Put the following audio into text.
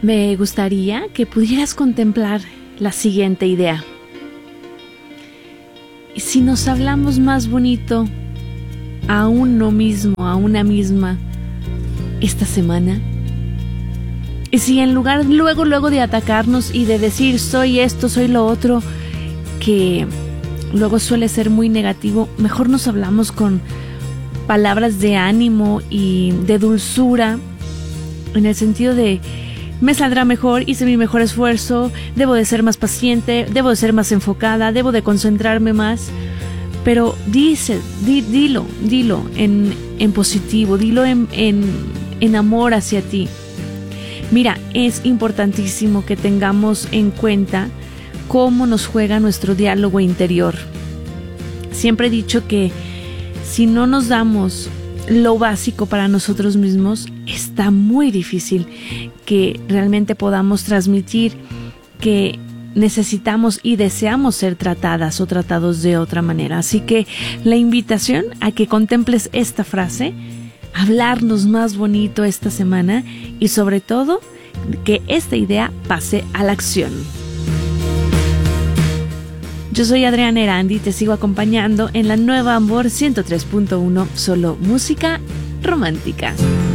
me gustaría que pudieras contemplar la siguiente idea. ¿Y si nos hablamos más bonito a uno mismo, a una misma, esta semana? ¿Y si en lugar luego de atacarnos y de decir soy esto, soy lo otro, que luego suele ser muy negativo, mejor nos hablamos con palabras de ánimo y de dulzura, en el sentido de me saldrá mejor, hice mi mejor esfuerzo, debo de ser más paciente, debo de ser más enfocada, debo de concentrarme más? Pero dilo en positivo, dilo en amor hacia ti. Mira, es importantísimo que tengamos en cuenta cómo nos juega nuestro diálogo interior. Siempre he dicho que si no nos damos lo básico para nosotros mismos, está muy difícil que realmente podamos transmitir que necesitamos y deseamos ser tratadas o tratados de otra manera. Así que la invitación a que contemples esta frase, hablarnos más bonito esta semana y sobre todo que esta idea pase a la acción. Yo soy Adriana Erandi y te sigo acompañando en la nueva Amor 103.1, solo música romántica.